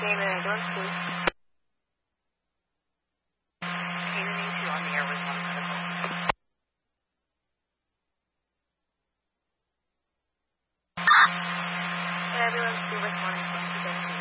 Canaan, don't speak. Canaan 2 on the air with one medical. Can everyone see what's morning from today?